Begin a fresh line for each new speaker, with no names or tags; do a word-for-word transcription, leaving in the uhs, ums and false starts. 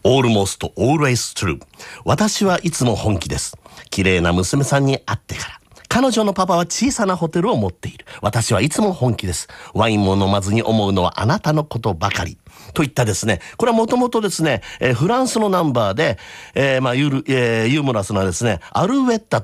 Almost always true。私はいつも本気です。綺麗な娘さんに会ってから。彼女のパパは小さなホテルを持っている。私はいつも本気です。ワインも飲まずに思うのはあなたのことばかり。といったですね、これはもともとですね、えーフランスのナンバーで、えーまあユール、えーユーモラスなですね、アルウェッタ